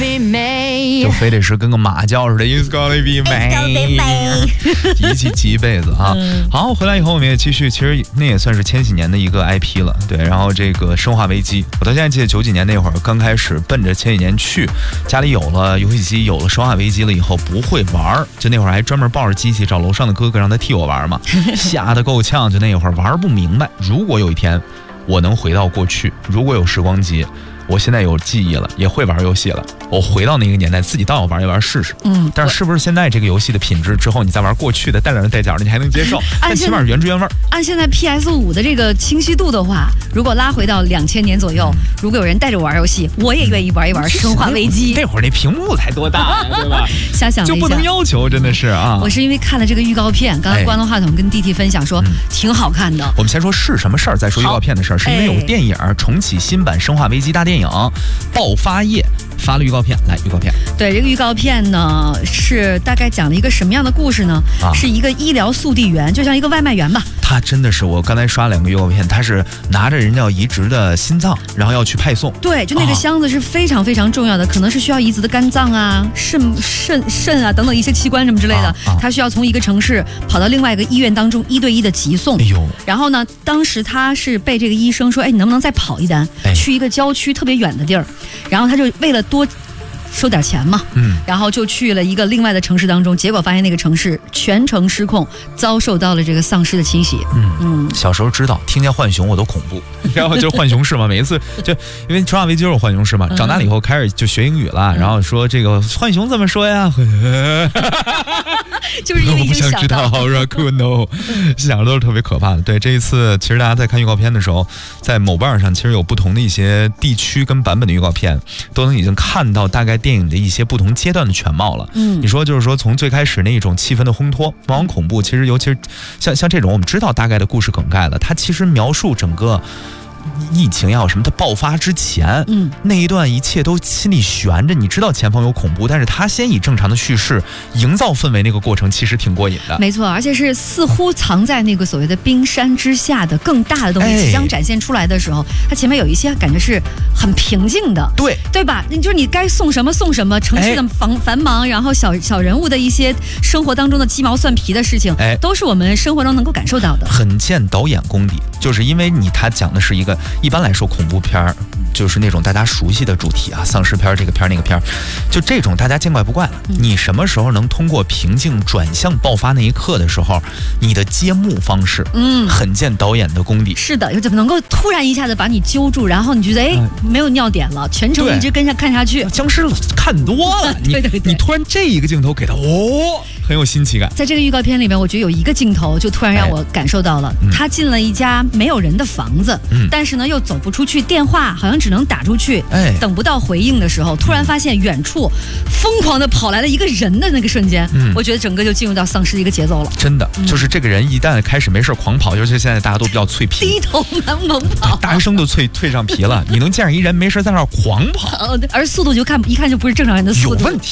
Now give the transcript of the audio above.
就非得是跟个马叫似的 It's gonna be May 一起骑一辈子啊。好，回来以后我们也继续，其实那也算是千禧年的一个 IP 了，对。然后这个生化危机，我到现在记得90几年那会儿刚开始奔着千禧年去，家里有了游戏机，有了生化危机了以后不会玩，就那会儿还专门抱着机器找楼上的哥哥让他替我玩嘛，吓得够呛，就那会儿玩不明白。如果有一天我能回到过去，如果有时光机，我现在有记忆了，也会玩游戏了，我回到那个年代自己倒要玩一玩试试。但是不是现在这个游戏的品质之后你再玩过去的带两带角的你还能接受，但起码原汁原味。 按现在 PS5 的这个清晰度的话，如果拉回到2000年左右，如果有人带着我玩游戏，我也愿意玩一玩生化危机。 那会儿那屏幕才多大呀，对吧？ 瞎想就不能要求，真的是啊。 我是因为看了这个预告片，刚才关了话筒跟DT分享说挺好看的。 我们先说是什么事儿，再说预告片的事儿，是因为有电影重启新版生化危机大电影爆发夜发了预告片。来，预告片。 对，这个预告片呢是大概讲了一个什么样的故事呢？是一个医疗速递员，就像一个外卖员吧。 他真的是，我刚才刷2个预告片，他是拿着人家要移植的心脏，然后要去派送。 对，就那个箱子是非常非常重要的，可能是需要移植的肝脏啊、肾啊等等一些器官什么之类的。他需要从一个城市跑到另外一个医院当中1对1的急送。 哎呦！ 然后呢，当时他是被这个医生说，你能不能再跑一单，去一个郊区特别远的地儿？然后他就为了多收点钱嘛，然后就去了一个另外的城市当中，结果发现那个城市全城失控，遭受到了这个丧尸的侵袭。 小时候知道，听见浣熊我都恐怖，然后就是浣熊市嘛，每一次就因为生化危机就是浣熊市嘛，长大了以后开始就学英语了，然后说这个浣熊怎么说呀？ 就是因为已经想到 ，Raccoon， 想的都是特别可怕的。对，这一次其实大家在看预告片的时候，在某瓣上其实有不同的一些地区跟版本的预告片，都能已经看到大概电影的一些不同阶段的全貌了。你说就是说从最开始那一种气氛的烘托，往往恐怖，其实尤其是像这种我们知道大概的故事梗概了，它其实描述整个疫情也好什么，它爆发之前，那一段一切都心里悬着，你知道前方有恐怖，但是他先以正常的叙事营造氛围，那个过程其实挺过瘾的。 没错，而且是似乎藏在那个所谓的冰山之下的更大的东西即将展现出来的时候，它前面有一些感觉是很平静的，对吧？就是你该送什么送什么，城市的繁忙，然后小人物的一些生活当中的鸡毛蒜皮的事情，都是我们生活中能够感受到的。 很见导演功底，就是因为他讲的是一个一般来说恐怖片儿，就是那种大家熟悉的主题啊，丧尸片这个片那个片，就这种大家见怪不怪了。你什么时候能通过平静转向爆发那一刻的时候，你的揭幕方式，很见导演的功底。 是的，就能够突然一下子把你揪住，然后你觉得没有尿点了，全程一直看下去。 僵尸看多了，你突然这一个镜头给他很有新奇感。 在这个预告片里面，我觉得有一个镜头就突然让我感受到了，他进了一家没有人的房子，但是呢又走不出去，电话好像只能打出去，等不到回应的时候，突然发现远处疯狂的跑来了一个人的那个瞬间，我觉得整个就进入到丧尸的一个节奏了。 真的，就是这个人一旦开始没事狂跑，尤其现在大家都比较脆皮， 低头猛跑， 大学生都退上皮了。你能见着一人没事在那儿狂跑， 而速度就一看就不是正常人的速度， 有问题。